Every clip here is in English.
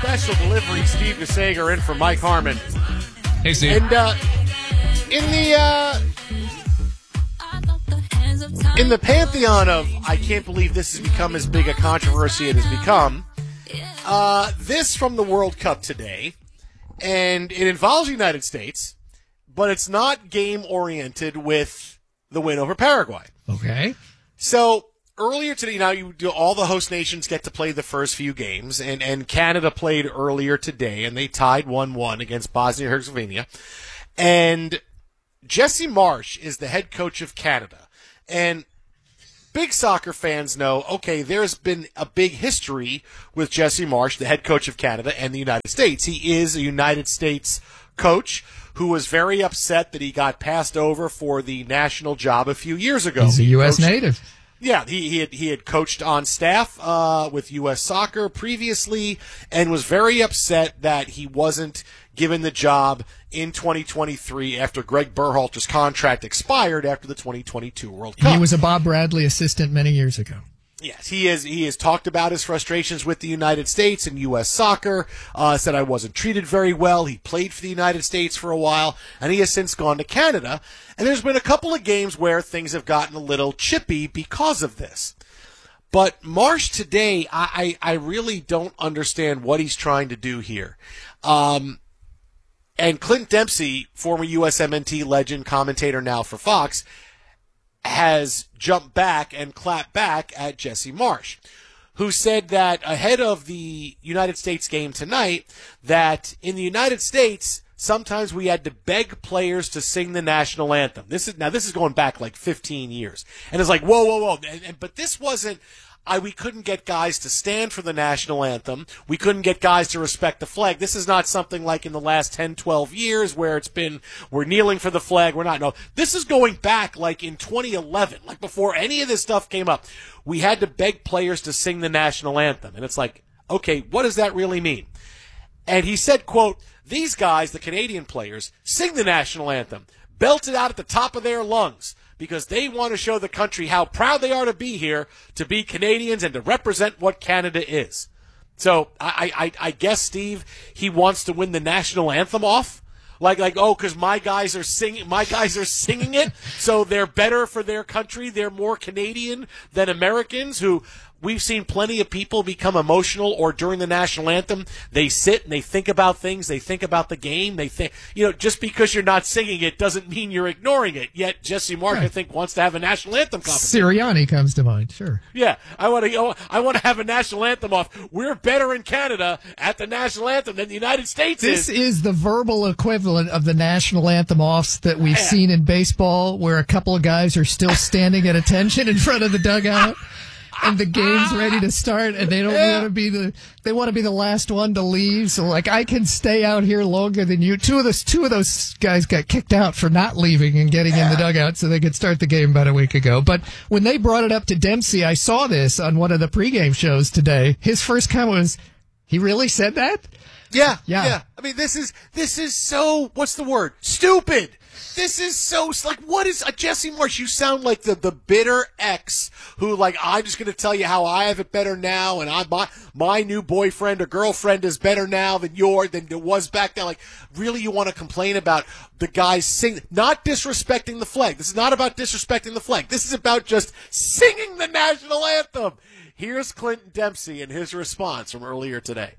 special delivery. Steve Gasager in for Mike Harmon. Hey, Steve. And in the pantheon of, I can't believe this has become as big a controversy it has become, this from the World Cup today, and it involves the United States, but it's not game-oriented with the win over Paraguay. Okay. So earlier today, all the host nations get to play the first few games, and Canada played earlier today, and they tied 1-1 against Bosnia-Herzegovina. And Jesse Marsch is the head coach of Canada. And big soccer fans know, okay, there's been a big history with Jesse Marsch, the head coach of Canada, and the United States. He is a United States coach who was very upset that he got passed over for the national job a few years ago. He's a U.S. native. Yeah, he had coached on staff with U.S. Soccer previously and was very upset that he wasn't given the job in 2023 after Greg Berhalter's contract expired after the 2022 World Cup. He was a Bob Bradley assistant many years ago. Yes, he has talked about his frustrations with the United States and U.S. Soccer, said I wasn't treated very well. He played for the United States for a while, and he has since gone to Canada. And there's been a couple of games where things have gotten a little chippy because of this. But Marsch today, I really don't understand what he's trying to do here. And Clint Dempsey, former USMNT legend, commentator now for Fox, has jumped back and clapped back at Jesse Marsch, who said that ahead of the United States game tonight, that in the United States, sometimes we had to beg players to sing the national anthem. This is going back like 15 years. And it's like, whoa. But this wasn't, we couldn't get guys to stand for the national anthem. We couldn't get guys to respect the flag. This is not something like in the last 10, 12 years where it's been, we're kneeling for the flag, we're not. No, this is going back like in 2011, like before any of this stuff came up. We had to beg players to sing the national anthem. And it's like, okay, what does that really mean? And he said, quote, these guys, the Canadian players, sing the national anthem, belt it out at the top of their lungs, because they want to show the country how proud they are to be here, to be Canadians, and to represent what Canada is. So I guess, Steve, he wants to win the national anthem off. Because my guys are singing it, so they're better for their country. They're more Canadian than Americans who. We've seen plenty of people become emotional, or during the national anthem, they sit and they think about things. They think about the game. They think, just because you're not singing it doesn't mean you're ignoring it. Yet Jesse Marsch, I think, wants to have a national anthem competition. Sirianni comes to mind, sure. Yeah, I want to have a national anthem off. We're better in Canada at the national anthem than the United States is. This is the verbal equivalent of the national anthem offs that we've seen in baseball, where a couple of guys are still standing at attention in front of the dugout. And the game's ready to start, and they don't want to be they want to be the last one to leave. So, I can stay out here longer than you. Two of those guys got kicked out for not leaving and getting in the dugout so they could start the game about a week ago. But when they brought it up to Dempsey, I saw this on one of the pregame shows today. His first comment was, he really said that? Yeah. I mean, this is so, what's the word? Stupid. This is so, what is, Jesse Marsch, you sound like the bitter ex who, I'm just going to tell you how I have it better now, and my new boyfriend or girlfriend is better now than it was back then. Really, you want to complain about the guys sing, not disrespecting the flag. This is not about disrespecting the flag. This is about just singing the national anthem. Here's Clinton Dempsey and his response from earlier today.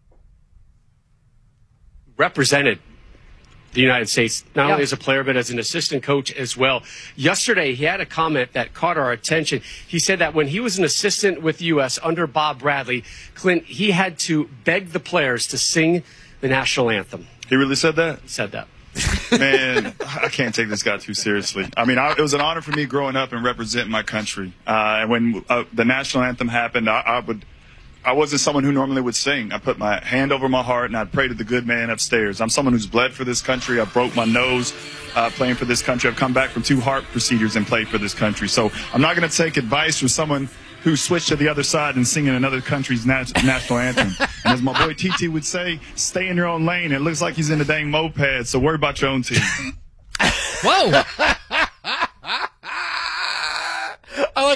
Represented the United States, not only as a player, but as an assistant coach as well. Yesterday, he had a comment that caught our attention. He said that when he was an assistant with U.S. under Bob Bradley, Clint, he had to beg the players to sing the national anthem. He really said that? He said that. Man, I can't take this guy too seriously. I mean, it was an honor for me growing up and representing my country. And when the national anthem happened, I wasn't someone who normally would sing. I put my hand over my heart and I'd pray to the good man upstairs. I'm someone who's bled for this country. I broke my nose playing for this country. I've come back from 2 heart procedures and played for this country. So I'm not going to take advice from someone who switched to the other side and singing another country's national anthem. And as my boy TT would say, stay in your own lane. It looks like he's in a dang moped, so worry about your own team. Whoa! I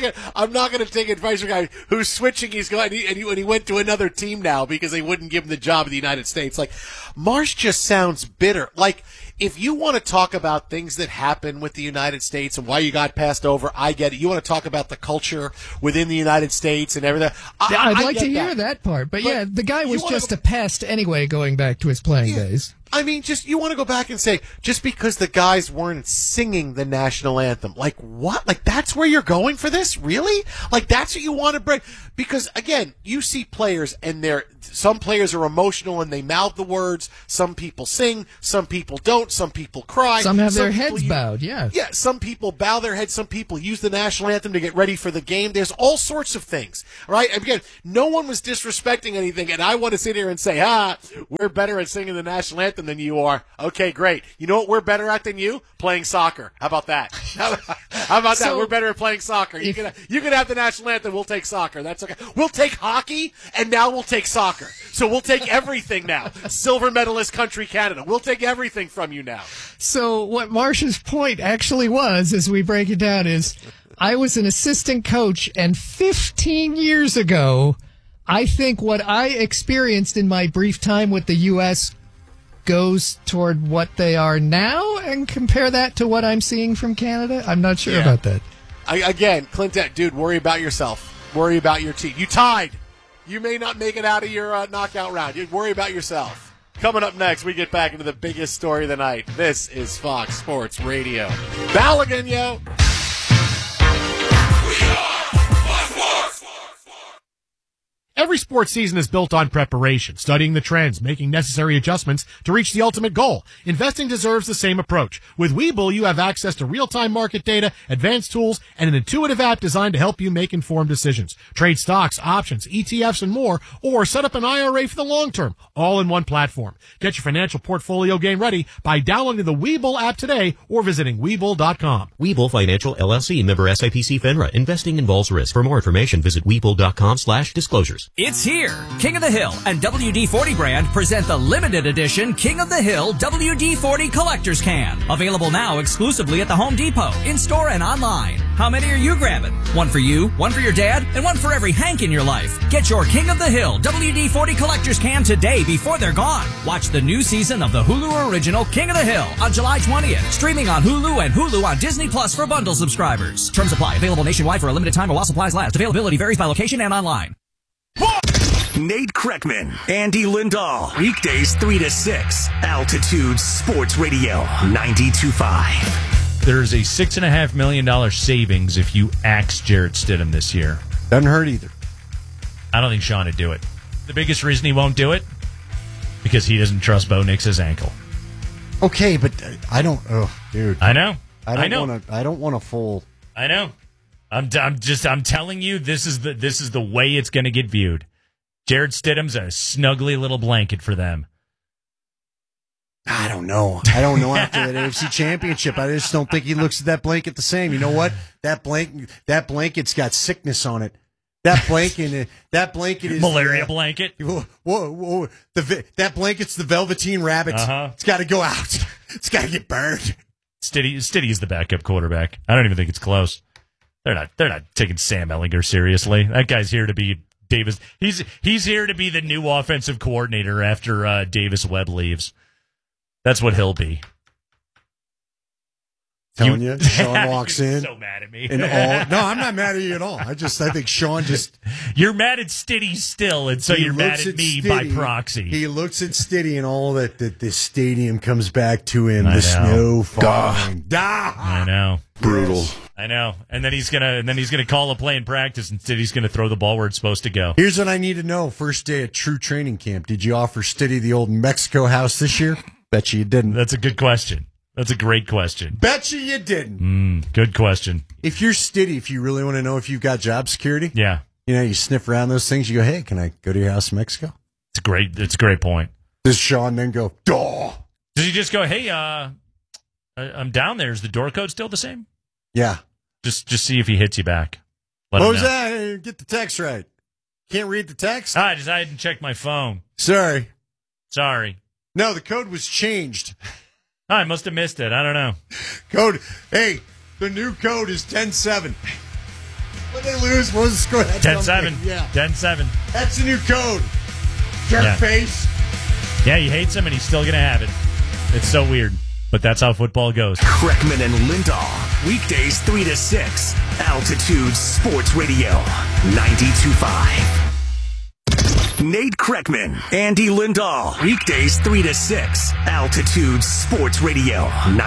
not gonna take advice from a guy who's switching. He's going and he went to another team now because they wouldn't give him the job in the United States. Like, Marsh just sounds bitter. Like, if you want to talk about things that happen with the United States and why you got passed over, I get it. You want to talk about the culture within the United States and everything. I'd like to hear that part. But yeah, the guy was just a pest anyway, going back to his playing days. I mean, just you want to go back and say, just because the guys weren't singing the national anthem, like what? Like that's where you're going for this? Really? Like that's what you want to bring? Because again, you see players and some players are emotional and they mouth the words. Some people sing, some people don't, some people cry. Some have their heads bowed, yeah. Yeah, some people bow their heads, some people use the national anthem to get ready for the game. There's all sorts of things, right? Again, no one was disrespecting anything, and I want to sit here and say, we're better at singing the national anthem than you are. Okay, great. You know what we're better at than you? Playing soccer. How about that? How about that? We're better at playing soccer. You can have the national anthem. We'll take soccer. That's okay. We'll take hockey, and now we'll take soccer. So we'll take everything now. Silver medalist country Canada. We'll take everything from you now. So what Marsh's point actually was, as we break it down, is I was an assistant coach, and 15 years ago, I think what I experienced in my brief time with the U.S. goes toward what they are now, and compare that to what I'm seeing from Canada. I'm not sure about that. Again, Clinton, dude, worry about yourself. Worry about your team. You tied. You may not make it out of your knockout round. You worry about yourself. Coming up next, we get back into the biggest story of the night. This is Fox Sports Radio. Balogun, yo. Every sports season is built on preparation, studying the trends, making necessary adjustments to reach the ultimate goal. Investing deserves the same approach. With Webull, you have access to real-time market data, advanced tools, and an intuitive app designed to help you make informed decisions. Trade stocks, options, ETFs, and more, or set up an IRA for the long term, all in one platform. Get your financial portfolio game ready by downloading the Webull app today or visiting Webull.com. Webull Financial LLC, member SIPC FINRA. Investing involves risk. For more information, visit Webull.com/disclosures. It's here. King of the Hill and WD-40 brand present the limited edition King of the Hill WD-40 Collector's Can. Available now exclusively at the Home Depot, in-store and online. How many are you grabbing? One for you, one for your dad, and one for every Hank in your life. Get your King of the Hill WD-40 Collector's Can today before they're gone. Watch the new season of the Hulu original King of the Hill on July 20th. Streaming on Hulu and Hulu on Disney Plus for bundle subscribers. Terms apply. Available nationwide for a limited time while supplies last. Availability varies by location and online. Nate Kreckman, Andy Lindahl, weekdays 3 to 6, Altitude Sports Radio 92.5. There's a $6.5 million savings if you axe Jarrett Stidham this year. Doesn't hurt either. I don't think Sean would do it. The biggest reason he won't do it, because he doesn't trust Bo Nix's ankle. Okay, but I don't. Oh, dude. I know. I don't want a full. I know. I'm telling you, this is the way it's going to get viewed. Jarrett Stidham's a snuggly little blanket for them. I don't know after that AFC Championship. I just don't think he looks at that blanket the same. You know what? That blanket's got sickness on it. That blanket is malaria blanket. Whoa. That blanket's the Velveteen Rabbit. It's got to go out. It's got to get burned. Stiddy is the backup quarterback. I don't even think it's close. They're not taking Sam Ehlinger seriously. That guy's here to be Davis. He's here to be the new offensive coordinator after Davis Webb leaves. That's what he'll be. Telling you, Sean walks in. So mad at me. No, I'm not mad at you at all. I think Sean just. You're mad at Stiddy still, and so you're mad at me by proxy. He looks at Stiddy and all that the stadium comes back to him. The snow falling. I know. Brutal. I know. And then he's gonna call a play in practice, and Stiddy's gonna throw the ball where it's supposed to go. Here's what I need to know. First day at true training camp. Did you offer Stiddy the old Mexico house this year? Bet you didn't. That's a good question. That's a great question. Bet you didn't. Good question. If you're Stiddy, if you really want to know if you've got job security, yeah, you sniff around those things. You go, hey, can I go to your house in Mexico? It's a great point. Does Sean then go, duh? Does he just go, hey, I'm down there. Is the door code still the same? Yeah. Just see if he hits you back. What was that? Get the text right. Can't read the text? I didn't check my phone. Sorry. No, the code was changed. I must have missed it. I don't know. Code. Hey, the new code is 10-7. When they lose, what was the score? 10-7. Yeah. 10-7. That's the new code. Jerk Yeah. face. Yeah, he hates him, and he's still going to have it. It's so weird, but that's how football goes. Kreckman and Lindahl. Weekdays 3 to 6. Altitude Sports Radio 92.5. Nate Kreckman, Andy Lindahl. Weekdays 3 to 6. Altitude Sports Radio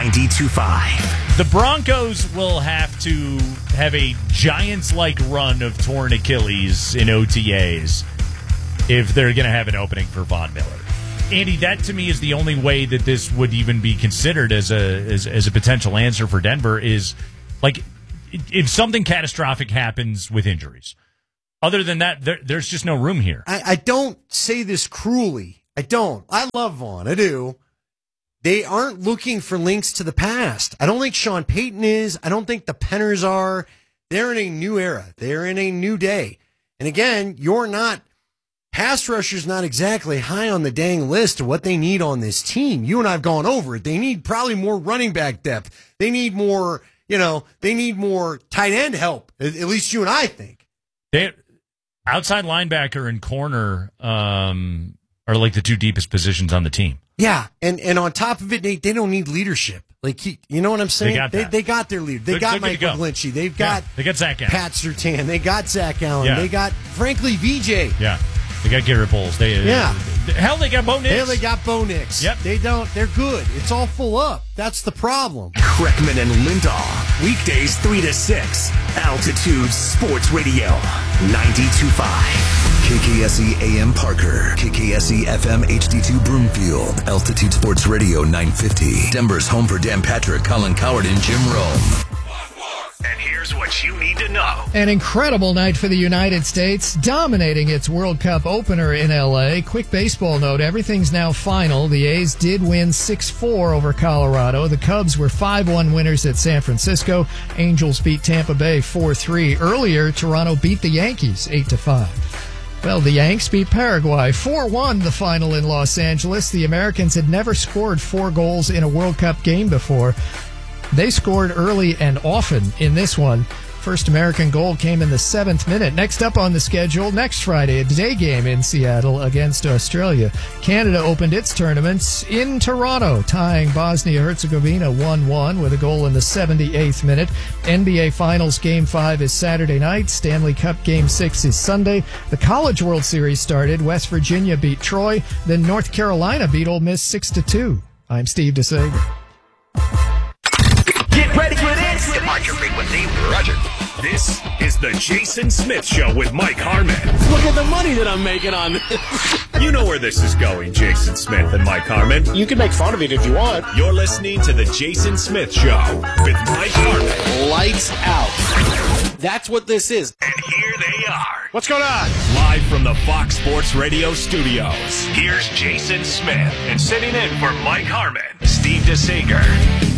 92.5. The Broncos will have to have a Giants-like run of torn Achilles in OTAs if they're going to have an opening for Von Miller. Andy, that to me is the only way that this would even be considered as a potential answer for Denver is, like, if something catastrophic happens with injuries. Other than that, there's just no room here. I don't say this cruelly. I don't. I love Vaughn. I do. They aren't looking for links to the past. I don't think Sean Payton is. I don't think the Penners are. They're in a new era. They're in a new day. And again, pass rusher's not exactly high on the dang list of what they need on this team. You and I have gone over it. They need probably more running back depth. They need more, they need more tight end help. At least you and I think. Outside linebacker and corner are like the two deepest positions on the team. Yeah, and on top of it, Nate, they don't need leadership. Like, you know what I'm saying? They got their leader. They got Mike McGlinchey. They've got Zach Allen. Pat Surtain. They got Zach Allen. Yeah. They got, frankly, VJ. Yeah. They got Garrett Bowles. Hell, they got Bo Nix. Hell, they got Bo Nix. Yep. They don't. They're good. It's all full up. That's the problem. Kreckman and Lindahl. Weekdays 3 to 6. Altitude Sports Radio 92.5. KKSE AM Parker, KKSE FM HD2 Broomfield, Altitude Sports Radio 950. Denver's home for Dan Patrick, Colin Coward, and Jim Rome. And here's what you need to know. An incredible night for the United States, dominating its World Cup opener in L.A. Quick baseball note, everything's now final. The A's did win 6-4 over Colorado. The Cubs were 5-1 winners at San Francisco. Angels beat Tampa Bay 4-3. Earlier, Toronto beat the Yankees 8-5. Well, the Yanks beat Paraguay 4-1 the final in Los Angeles. The Americans had never scored 4 goals in a World Cup game before. They scored early and often in this one. First American goal came in the 7th minute. Next up on the schedule, next Friday, a day game in Seattle against Australia. Canada opened its tournaments in Toronto, tying Bosnia-Herzegovina 1-1 with a goal in the 78th minute. NBA Finals Game 5 is Saturday night. Stanley Cup Game 6 is Sunday. The College World Series started. West Virginia beat Troy. Then North Carolina beat Ole Miss 6-2. I'm Steve DeSager. Get ready for this. Mark your frequency. Roger. This is the Jason Smith Show with Mike Harmon. Look at the money that I'm making on this. You know where this is going, Jason Smith and Mike Harmon. You can make fun of it if you want. You're listening to the Jason Smith Show with Mike Harmon. Lights out. That's what this is. And here they are. What's going on? Live from the Fox Sports Radio studios. Here's Jason Smith. And sitting in for Mike Harmon, Steve DeSager.